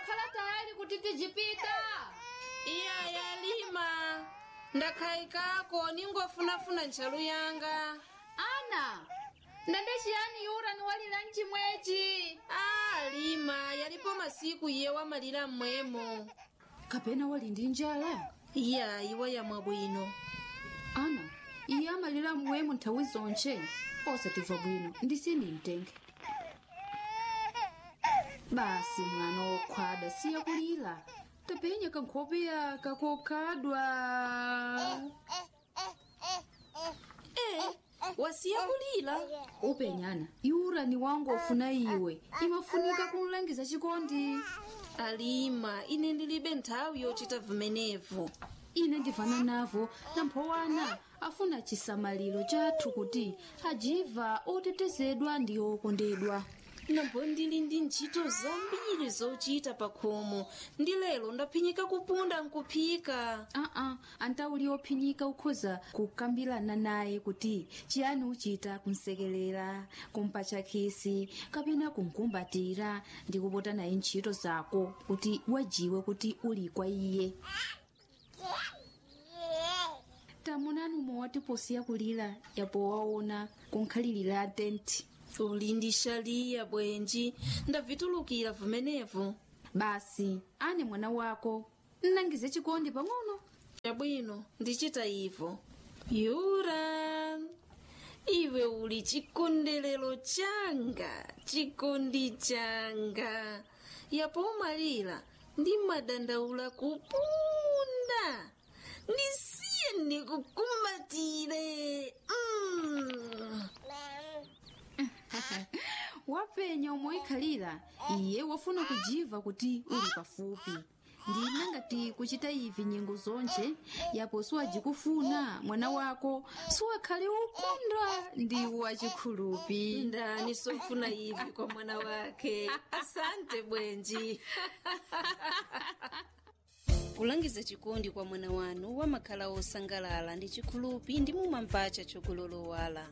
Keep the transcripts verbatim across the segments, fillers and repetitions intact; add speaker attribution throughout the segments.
Speaker 1: watokhala tayari kuti tijipita?
Speaker 2: Iya yalima ndakhaikako ningofunafuna ntchalu yanga.
Speaker 1: Ana, ndende chiyani yura ni walira mchimwechi?
Speaker 2: Ah, lima yalipo masiku iye wamalira mmwemo.
Speaker 1: Kapena wali ndi njala?
Speaker 2: Iya iwa yamwa bwino.
Speaker 1: Ana, iye amalira mmwemo nthawi zonche. Osatimva bwino ndisini mtenge. Basi mwana wokhwada siya kulira. Tapenya kankhopeya kakokhadwa.
Speaker 2: Eh, wasiya kulira?
Speaker 1: Upenyana, yura ni wangu ofuna iwe. Imafunika kumulangiza chikondi.
Speaker 2: Alima, ine ndilibe nthawi yochita vimenevu.
Speaker 1: Ine ndivana navo namphowana afuna chisamaliro chathu kuti ajiva otetezedwa ndi okondedwa.
Speaker 2: Nambo ndili ndi ntchito zambiri zochita pakhomo ndi lero ndaphinyika kupunda nkuphika.
Speaker 1: Aa, antauli ophinyika ukhoza kukambirana naye kuti chiyani uchita kumsekelera, kumpatcha khisi kapena kumkumbatira ndi kupota naye ntchito zako kuti wajiwe kuti uli kwa iye. Tamunani umwe posiya kulira yapo waona kunkhalirira tenti.
Speaker 2: Uli ndi shaliya bwenji ndavitulukira vimenevu.
Speaker 1: Basi ane mwana wako nnangize chikondi pang'ono.
Speaker 2: Chabwino ndichita ivo. Yura, iwe uli chikondelero changa, chikondi changa. Yapo umalira ndi madandaula kupunda. Ndisiye ndikukumbatire. Mm.
Speaker 1: Wapenya umoikhalira iye wafuna kujiva kuti uli pafupi. Ndina ngati kuchita ivi nyengo zonche yapo siwajikufuna mwana wako siwakhale ukondwa ndi wachikhulupi.
Speaker 2: Ndani sofuna ivi kwa mwana wake. Asante bwenji. Kulangiza chikondi kwa mwana wanu wamakhala osangalala ndi chikhulupi ndi mumamvacha chokulolowala.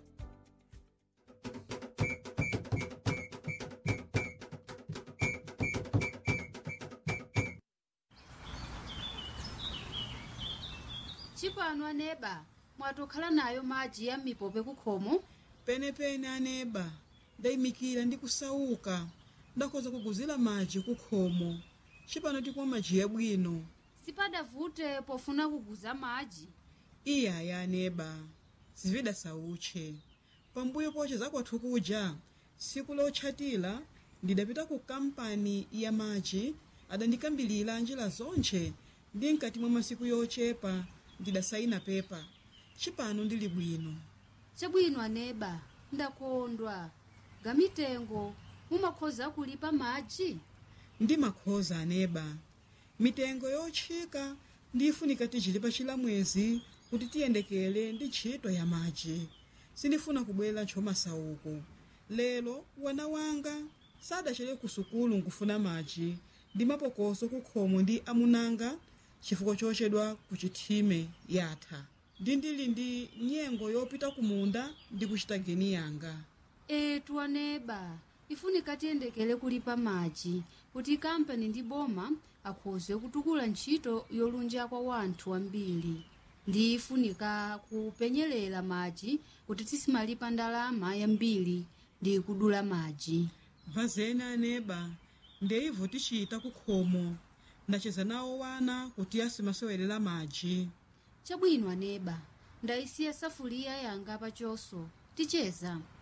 Speaker 1: Chipano aneba mwatokhala nayo madzi ya mipope kukhomo.
Speaker 3: Penepene aneba ndayimikira ndi kusauka ndakhoza kuguzira madzi kukhomo. Chipano tikumwa madzi yabwino.
Speaker 1: Sipadavute pofuna kuguza madzi.
Speaker 3: Iya ya aneba zivida sauche. Pambuyo poche zakwathu kuja siku lotchatira ndidapita ku kampani ya madzi adandikambilira njira zonche ndi mkati mwa masiku yochepa ndidasaina pepa. Chipano ndili bwino.
Speaker 1: Chabwino aneba ndakondwa. Gamitengo mumakhoza kulipa madzi?
Speaker 3: Ndi makhoza aneba. Mitengo yotchika ndifunika tichilipa chilamwezi kuti tiyendekele ndi ntchito ya madzi. Sindifuna kubwera ntchomasauko. Lero wana wanga sadachere ku sukulu nkufuna madzi ndi mapokoso kukhomo ndi amunanga chifukwa chochedwa ku chithime yatha. Ndi ndili ndi nyengo yopita kumunda ndi kuchita geni yanga.
Speaker 1: Etu aneba ifunika tiyendekele kulipa madzi kuti kampani ndi boma akhoze kutukula ntchito yolunja kwa wanthu ambiri. Ndi ifunika kupenyerera madzi kuti tisimalipa ndalama yambiri ndi kudula madzi.
Speaker 3: Vazena aneba ndeivo tichita kukhomo ndacheza nawo wana kuti asimasewelera madzi.
Speaker 1: Chabwino aneba ndayisiya safuliya yanga pachoso ticheza.